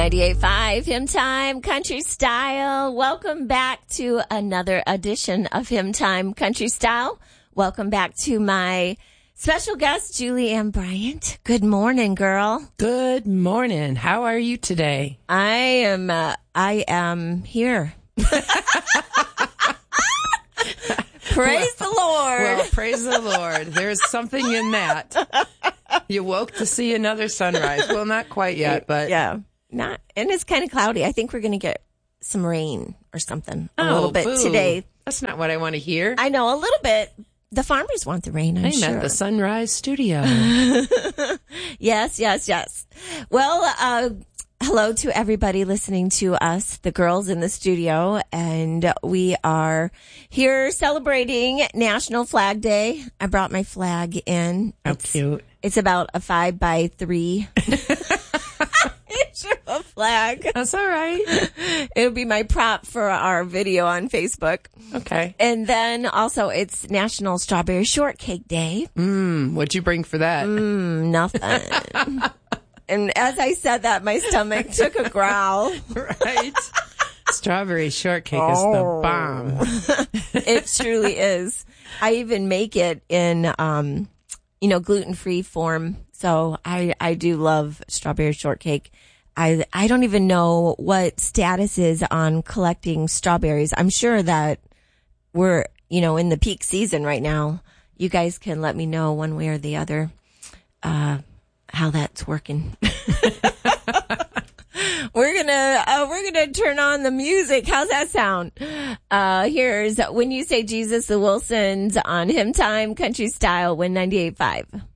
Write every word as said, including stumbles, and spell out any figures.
ninety-eight point five Hymn Time Country Style. Welcome back to another edition of Hymn Time Country Style. Welcome back to my special guest, Julie Ann Bryant. Good morning, girl. Good morning. How are you today? I am, uh, I am here. Praise well, the Lord. Well, praise the Lord. There's something in that. You woke to see another sunrise. Well, not quite yet, but yeah, not. And it's kind of cloudy. I think we're going to get some rain or something a oh, little bit boo. today. That's not what I want to hear. I know, a little bit. The farmers want the rain, I'm I sure. meant the Sunrise Studio. Yes, yes, yes. Well, uh, hello to everybody listening to us, the girls in the studio, and we are here celebrating National Flag Day. I brought my flag in. How it's, cute. It's about a five by three inch of a flag. That's all right. It'll be my prop for our video on Facebook. Okay. And then also it's National Strawberry Shortcake Day. Mmm, what'd you bring for that? Mmm, nothing. And as I said that, my stomach took a growl. Right. Strawberry shortcake oh. is the bomb. It truly is. I even make it in, um, you know, gluten-free form. So I, I do love strawberry shortcake. I, I don't even know what status is on collecting strawberries. I'm sure that we're, you know, in the peak season right now. You guys can let me know one way or the other, uh, how that's working. We're gonna, uh, we're gonna turn on the music. How's that sound? Uh, here's When You Say Jesus, the Wilsons on Hymn Time Country Style, Win ninety-eight point five.